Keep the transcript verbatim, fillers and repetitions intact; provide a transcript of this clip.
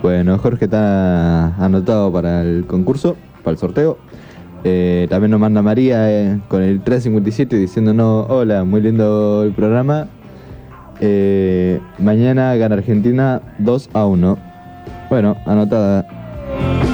Bueno, Jorge está anotado para el concurso, para el sorteo. Eh, también nos manda María eh, con el tres cincuenta y siete diciéndonos, hola, muy lindo el programa. Eh, mañana gana Argentina dos a uno. Bueno, anotada.